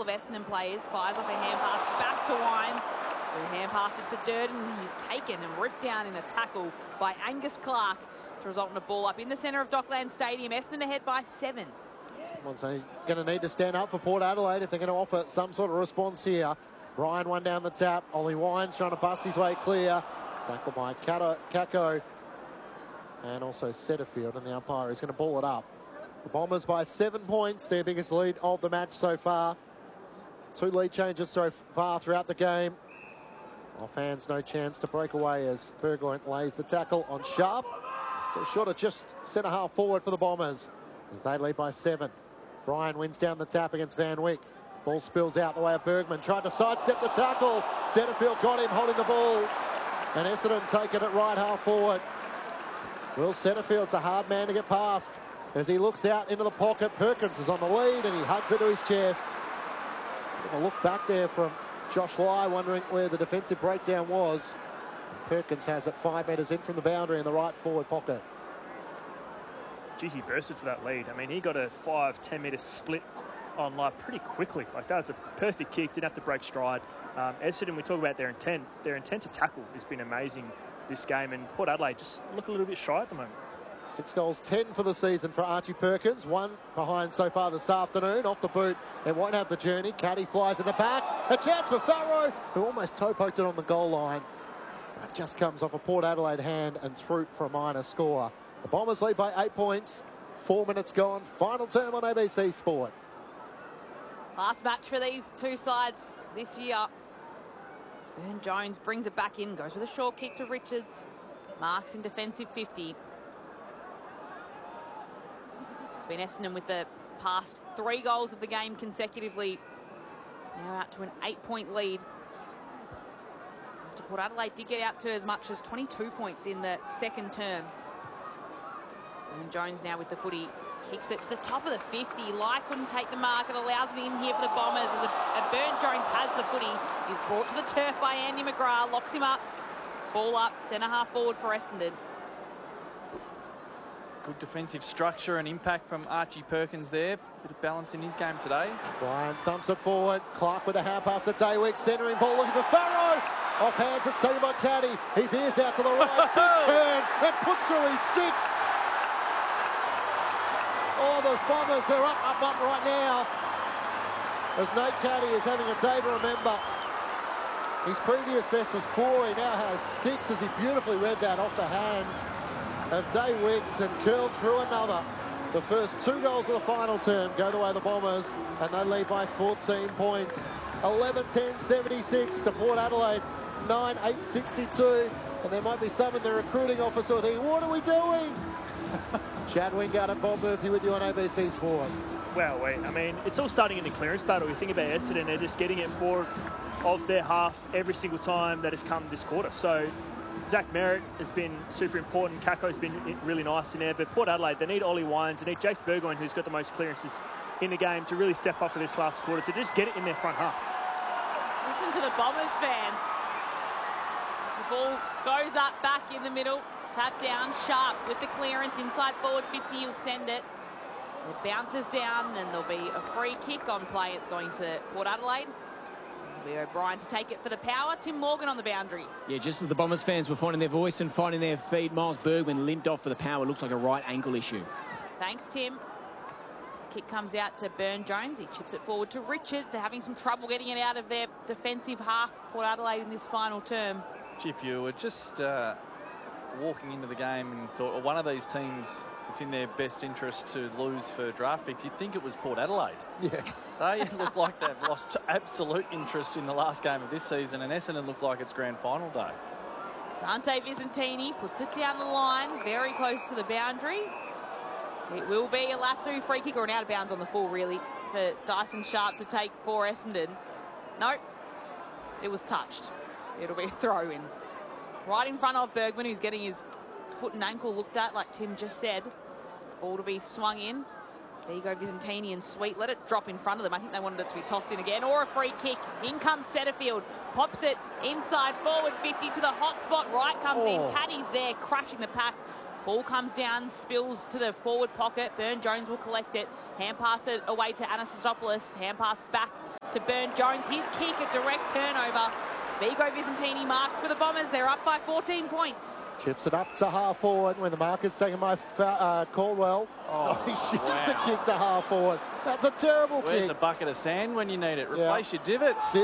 of Essendon players. Fires off a hand pass back to Wines, who hand passed it to Durden. He's taken and ripped down in a tackle by Angus Clark to result in a ball up in the centre of Dockland Stadium. Essendon ahead by 7. Someone's saying he's going to need to stand up for Port Adelaide if they're going to offer some sort of response here. Ryan one down the tap. Ollie Wines trying to bust his way clear. Tackled by Kako and also Setterfield, and the umpire is going to ball it up. The Bombers by 7 points, their biggest lead of the match so far. 2 lead changes so far throughout the game. Our fans no chance to break away as Burgoyne lays the tackle on Sharp. Still short of just centre half forward for the Bombers as they lead by 7. Bryan wins down the tap against Van Wyck. Ball spills out the way of Bergman. Tried to sidestep the tackle. Setterfield got him holding the ball. And Essendon taking it right half forward. Will Setterfield's a hard man to get past as he looks out into the pocket. Perkins is on the lead and he hugs it to his chest. A look back there from Josh Lai, wondering where the defensive breakdown was. Perkins has it 5 metres in from the boundary in the right forward pocket. Geez, he bursted for that lead. I mean, he got a 5-10 metre split on Lai pretty quickly. Like, that's a perfect kick, didn't have to break stride. Essendon, we talk about their intent to tackle has been amazing this game, and Port Adelaide just look a little bit shy at the moment. 6 goals, 10 for the season for Archie Perkins. 1 behind so far this afternoon. Off the boot, it won't have the journey. Caddy flies in the back. A chance for Farrow, who almost toe-poked it on the goal line. That just comes off a Port Adelaide hand and through for a minor score. The Bombers lead by 8 points. 4 minutes gone. Final term on ABC Sport. Last match for these two sides this year. Burn-Jones brings it back in, goes with a short kick to Richards. Marks in defensive 50. It's been Essendon with the past 3 goals of the game consecutively. Now out to an 8-point lead. After Port Adelaide did get out to as much as 22 points in the second term. Burn-Jones now with the footy. Kicks it to the top of the 50. Lai couldn't take the mark. It allows it in here for the Bombers. As Burn-Jones has the footy. He's brought to the turf by Andy McGrath. Locks him up. Ball up. Centre half forward for Essendon. Good defensive structure and impact from Archie Perkins there. Bit of balance in his game today. Bryan dumps it forward. Clark with a hand pass to Daywick. Centering ball looking for Farrow. Off hands, it's taken by Caddy. He veers out to the right. Big turn and puts through his 6th. Oh, those Bombers, they're up right now. As Nate Caddy is having a day to remember. His previous best was 4. He now has 6 as he beautifully read that off the hands of Day Wicks and curled through another. The first 2 goals of the final term go the way of the Bombers, and they lead by 14 points. 11-10-76 to Port Adelaide, 9-8-62. And there might be some in the recruiting office who are thinking, what are we doing? Chad Wingard and Bob Murphy with you on ABC Sport. Well, I mean, it's all starting in the clearance battle. You think about Essendon, they're just getting it forward of their half every single time that has come this quarter. So Zach Merritt has been super important. Kako's been really nice in there. But Port Adelaide, they need Ollie Wines. They need Jace Burgoyne, who's got the most clearances in the game, to really step up for this last quarter, to just get it in their front half. Listen to the Bombers fans. The ball goes up back in the middle. Tap down, Sharp with the clearance, inside forward 50, he'll send it. It bounces down and there'll be a free kick on play. It's going to Port Adelaide. It'll be O'Brien to take it for the power. Tim Morgan on the boundary. Yeah, just as the Bombers fans were finding their voice and finding their feet, Miles Bergman limped off for the power. Looks like a right ankle issue. Thanks, Tim. The kick comes out to Burn-Jones. He chips it forward to Richards. They're having some trouble getting it out of their defensive half, Port Adelaide, in this final term. If you were just walking into the game and thought, well, one of these teams, it's in their best interest to lose for draft picks, you'd think it was Port Adelaide. Yeah. They look like they've lost absolute interest in the last game of this season, and Essendon look like it's grand final day. Dante Visentini puts it down the line, very close to the boundary. It will be a lasso free kick, or an out of bounds on the full, really, for Dyson Sharp to take for Essendon. Nope, it was touched. It'll be a throw in. Right in front of Bergman, who's getting his foot and ankle looked at, like Tim just said. Ball to be swung in. There you go, Visentini and Sweet. Let it drop in front of them. I think they wanted it to be tossed in again. Or a free kick. In comes Setterfield. Pops it inside forward 50 to the hot spot. Right comes in. Caddy's there, crashing the pack. Ball comes down, spills to the forward pocket. Burne-Jones will collect it. Hand pass it away to Anastasopoulos. Hand pass back to Burne-Jones. His kick, a direct turnover. Vigo Vicentini marks for the Bombers. They're up by 14 points. Chips it up to half forward when the mark is taken by Caldwell. Oh, he shoots a kick to half forward. That's a terrible Where's kick. a bucket of sand when you need it? Replace your divots.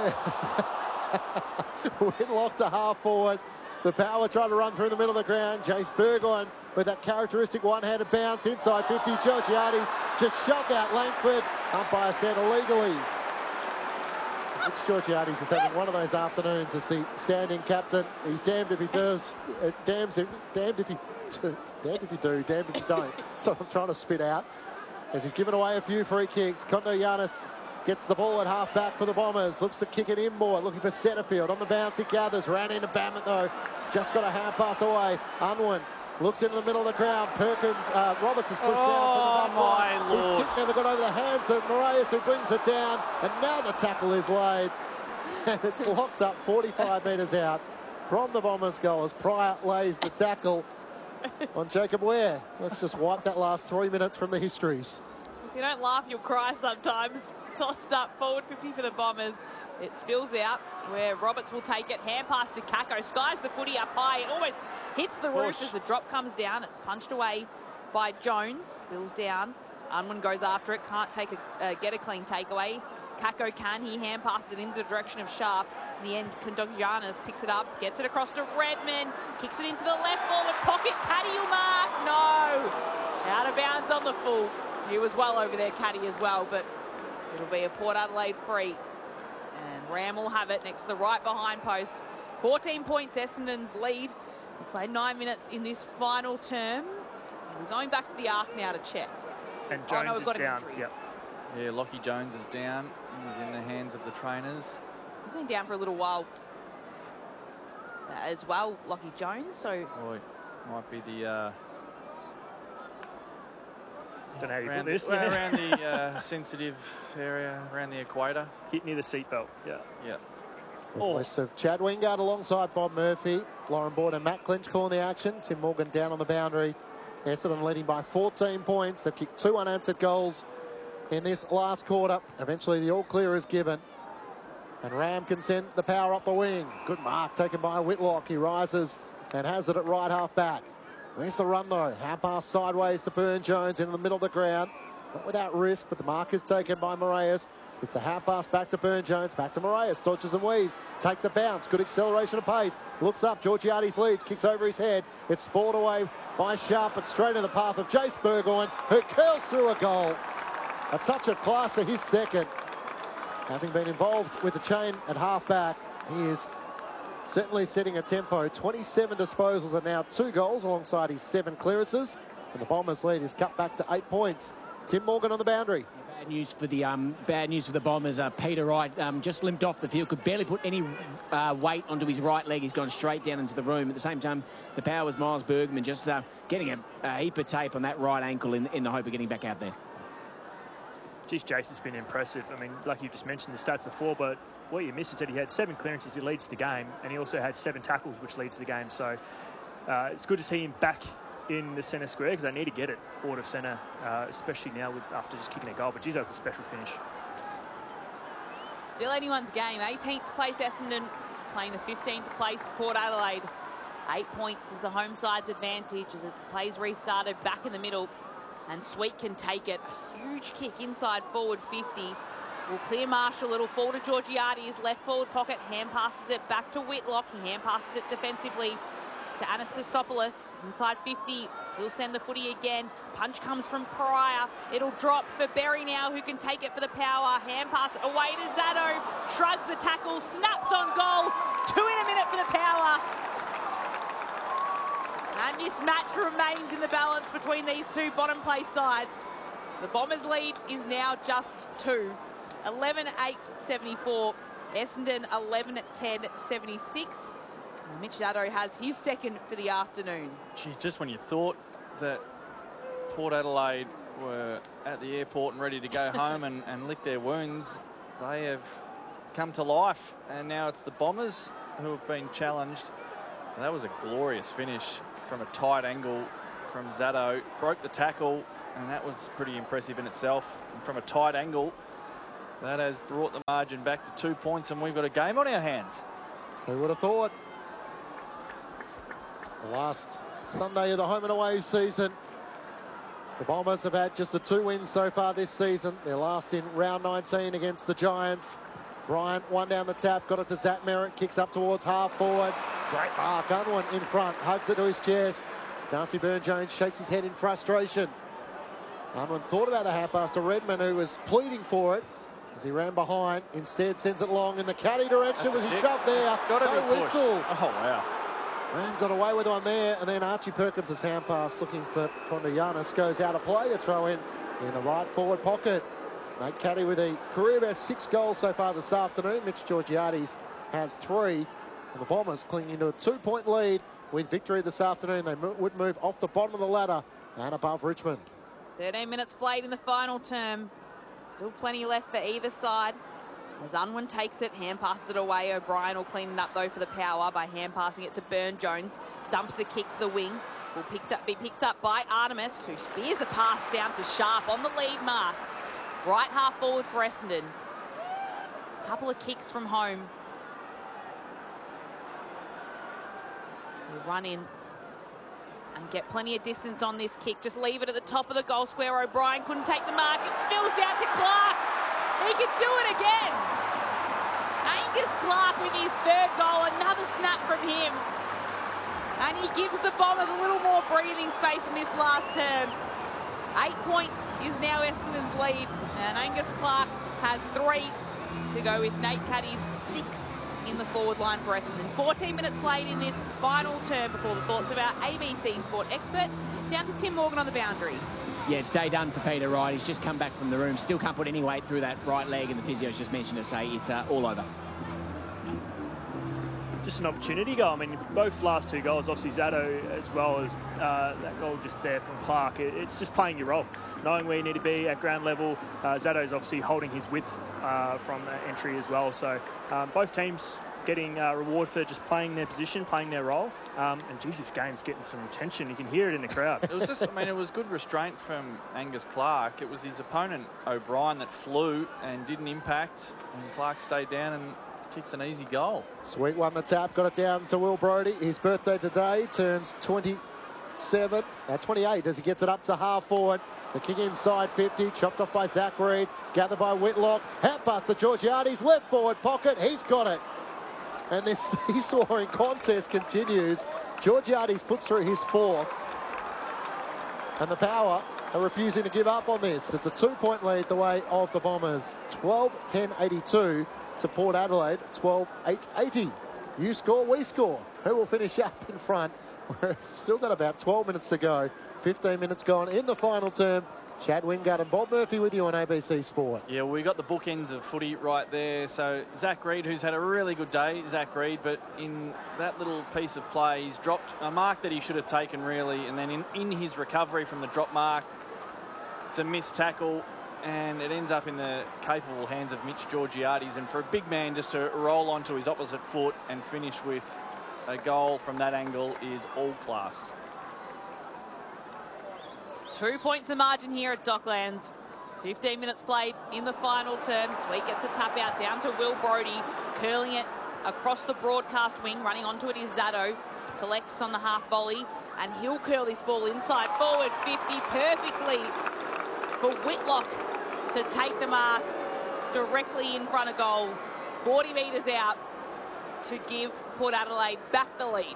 Whitlock to half forward. The Power trying to run through the middle of the ground. Jace Burgoyne with that characteristic one-handed bounce inside 50. Georgiades just shoved out Langford. Umpire said illegally. Mitch Georgiades is having one of those afternoons as the standing captain. He's damned if he does, damned if he do, damned if he don't. So I'm trying to spit out. As he's given away a few free kicks. Kondogiannis gets the ball at half back for the Bombers. Looks to kick it in more. Looking for Setterfield. On the bounce he gathers. Ran into Bammett though. Just got a hand pass away. Unwin looks into the middle of the ground. Perkins, Roberts is pushed down from the back line. His kick never got over the hands of Moraes, who brings it down. And now the tackle is laid. And it's locked up 45 metres out from the Bombers' goal as Pryor lays the tackle on Jacob Ware. Let's just wipe that last 3 minutes from the histories. If you don't laugh, you'll cry sometimes. Tossed up forward 50 for the Bombers. It spills out where Roberts will take it. Hand pass to Kako. Skies the footy up high. It almost hits the roof as the drop comes down. It's punched away by Jones. Spills down. Unwin goes after it. Can't get a clean takeaway. Kako can. He hand passes it into the direction of Sharp. In the end, Kondogiannis picks it up. Gets it across to Redmond. Kicks it into the left forward pocket. Caddy will mark. No. Out of bounds on the full. He was well over there, Caddy, as well, but it'll be a Port Adelaide free. And Ram will have it next to the right behind post. 14 points, Essendon's lead. We played 9 minutes in this final term. We're going back to the arc now to check. And Jones is down. Yep. Yeah, Lockie Jones is down. He's in the hands of the trainers. He's been down for a little while as well, Lockie Jones. So Boy, might be the... Don't know how you around put this. around the sensitive area, around the equator. Hit near the seatbelt. Yeah. Yeah. Voice of Chad Wingard alongside Bob Murphy. Lauren Boyd and Matt Clinch calling the action. Tim Morgan down on the boundary. Essendon leading by 14 points. They've kicked 2 unanswered goals in this last quarter. Eventually the all clear is given. And Ram can send the Power up the wing. Good mark taken by Whitlock. He rises and has it at right half back. Where's the run though? Hand pass sideways to Burne-Jones in the middle of the ground. Not without risk, but the mark is taken by Moraes. It's the hand pass back to Burne-Jones, back to Moraes, dodges and weaves, takes a bounce, good acceleration of pace, looks up, Georgiades leads, kicks over his head. It's spoiled away by Sharp, but straight in the path of Jace Burgoyne, who curls through a goal. A touch of class for his second. Having been involved with the chain at half back, he is certainly setting a tempo. 27 disposals and now 2 goals alongside his 7 clearances. And the Bombers lead is cut back to 8 points. Tim Morgan on the boundary. Bad news for the Bombers. Peter Wright just limped off the field, could barely put any weight onto his right leg. He's gone straight down into the room. At the same time, the Powers Miles Bergman just getting a heap of tape on that right ankle in the hope of getting back out there. Geez, Jace has been impressive. I mean, like you just mentioned the stats before, but what you miss is that he had 7 clearances, he leads the game, and he also had 7 tackles, which leads the game. So it's good to see him back in the centre square because they need to get it forward of centre, especially now after just kicking a goal. But geez, that was a special finish. still anyone's game. 18th place Essendon playing the 15th place Port Adelaide. 8 points is the home side's advantage as it plays restarted back in the middle. And Sweet can take it. A huge kick inside forward 50. Will clear Marshall. It'll fall to Georgiades. Left forward pocket. Hand passes it back to Whitlock. He hand passes it defensively to Anastasopoulos. Inside 50. He'll send the footy again. Punch comes from Pryor. It'll drop for Berry now, who can take it for the Power. Hand pass away to Zato. Shrugs the tackle. Snaps on goal. 2 in a minute for the Power. And this match remains in the balance between these two bottom place sides. The Bombers' lead is now just 2. 11-8-74. Essendon 11-10-76. And Mitch Zato has his second for the afternoon. Geez, just when you thought that Port Adelaide were at the airport and ready to go home and lick their wounds, they have come to life. And now it's the Bombers who have been challenged And that was a glorious finish from a tight angle from Zato. Broke the tackle, and that was pretty impressive in itself. And from a tight angle, that has brought the margin back to 2 points, and we've got a game on our hands. Who would have thought? The last Sunday of the home and away season. The Bombers have had just the 2 wins so far this season. Their last in round 19 against the Giants. Bryant, one down the tap, got it to Zach Merritt, kicks up towards half forward. Great mark, Unwin in front, hugs it to his chest. Darcy Byrne-Jones shakes his head in frustration. Unwin thought about the half pass to Redmond, who was pleading for it as he ran behind. Instead sends it long in the caddy direction. Was he shoved there? No whistle. Oh, wow. Ram got away with one there, and then Archie Perkins' hand pass looking for Kondianis goes out of play. A throw in the right forward pocket. Nate Caddy with a career best 6 goals so far this afternoon. Mitch Georgiades has 3. And the Bombers clinging to a 2-point lead with victory this afternoon. They would move off the bottom of the ladder and above Richmond. 13 minutes played in the final term. Still plenty left for either side. As Unwin takes it, hand passes it away. O'Brien will clean it up, though, for the Power by hand passing it to Byrne-Jones. Dumps the kick to the wing. Will be picked up by Artemis, who spears the pass down to Sharp on the lead marks. Right half forward for Essendon. Couple of kicks from home. We'll run in and get plenty of distance on this kick. Just leave it at the top of the goal square. O'Brien couldn't take the mark. It spills down to Clark. He could do it again. Angus Clark with his 3rd goal. Another snap from him. And he gives the Bombers a little more breathing space in this last term. 8 points is now Essendon's lead. And Angus Clark has 3 to go with Nate Caddy's 6 in the forward line for Essendon. 14 minutes played in this final term before the thoughts of our ABC Sport experts. Down to Tim Morgan on the boundary. Yeah, it's day done for Peter Wright. He's just come back from the room. Still can't put any weight through that right leg, and the physio's just mentioned to say it's all over. Just an opportunity goal. I mean, both last 2 goals, obviously Zato as well as that goal just there from Clark. It's just playing your role, knowing where you need to be at ground level. Zato's obviously holding his width from entry as well. So both teams getting reward for just playing their position, playing their role. And geez, this game's getting some tension. You can hear it in the crowd. It was just, I mean, it was good restraint from Angus Clark. It was his opponent, O'Brien, that flew and didn't impact. And Clark stayed down and kicks an easy goal. Sweet one the tap, got it down to Will Brodie. His birthday today, turns 28 as he gets it up to half forward. The kick inside 50, chopped off by Zach Reid, gathered by Whitlock. Hand pass to Georgiades, left forward pocket, he's got it. And this seesawing contest continues. Georgiades puts through his 4th. And the Power are refusing to give up on this. It's a 2-point lead the way of the Bombers. 12-10-82 to Port Adelaide, 12-8-80. You score, we score. Who will finish up in front? We've still got about 12 minutes to go. 15 minutes gone in the final term. Chad Wingard and Bob Murphy with you on ABC Sport. Yeah, we got the bookends of footy right there. So Zach Reid, who's had a really good day, Zach Reid, but in that little piece of play, he's dropped a mark that he should have taken really, and then in his recovery from the drop mark, it's a missed tackle, and it ends up in the capable hands of Mitch Georgiades. And for a big man just to roll onto his opposite foot and finish with a goal from that angle is all class. It's 2 points the margin here at Docklands. 15 minutes played in the final term. Sweet gets the tap out down to Will Brodie, curling it across the broadcast wing. Running onto it is Zato. Collects on the half volley, and he'll curl this ball inside forward 50 perfectly for Whitlock to take the mark directly in front of goal. 40 metres out to give Port Adelaide back the lead.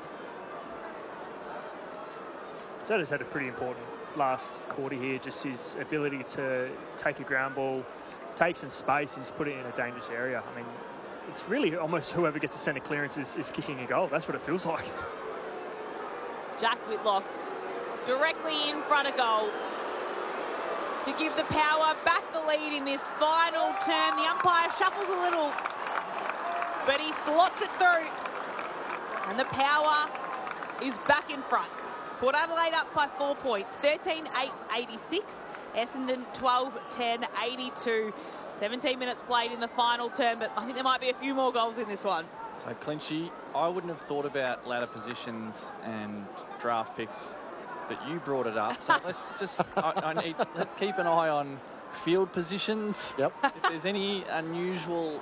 Zato's had a pretty important last quarter here, just his ability to take a ground ball, take some space and just put it in a dangerous area. I mean, it's really almost whoever gets a centre clearance is kicking a goal. That's what it feels like. Jack Whitlock directly in front of goal to give the Power back the lead in this final term. The umpire shuffles a little, but he slots it through, and the Power is back in front. Port Adelaide up by 4 points, 13-8-86. Essendon 12-10-82. 17 minutes played in the final term, but I think there might be a few more goals in this one. So Clinchy, I wouldn't have thought about ladder positions and draft picks, but you brought it up. So let's just, let's keep an eye on field positions. Yep. If there's any unusual